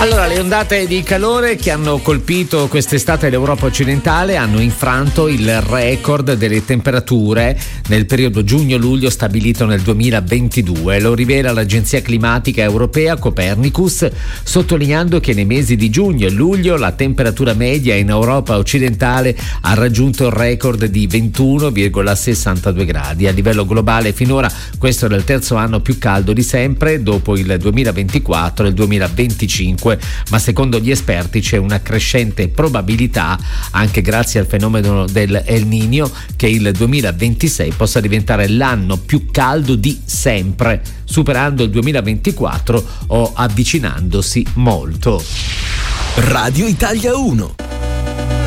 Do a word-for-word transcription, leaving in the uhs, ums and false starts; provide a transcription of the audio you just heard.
Allora, le ondate di calore che hanno colpito quest'estate l'Europa occidentale hanno infranto il record delle temperature nel periodo giugno-luglio stabilito nel duemilaventidue. Lo rivela l'agenzia climatica europea Copernicus, sottolineando che nei mesi di giugno e luglio la temperatura media in Europa occidentale ha raggiunto il record di ventuno virgola sessantadue gradi. A livello globale finora questo era il terzo anno più caldo di sempre, dopo il duemilaventiquattro e il duemilaventicinque, ma secondo gli esperti c'è una crescente probabilità, anche grazie al fenomeno del El Niño, che il duemilaventisei possa diventare l'anno più caldo di sempre, superando il duemilaventiquattro o avvicinandosi molto. Radio Italia uno.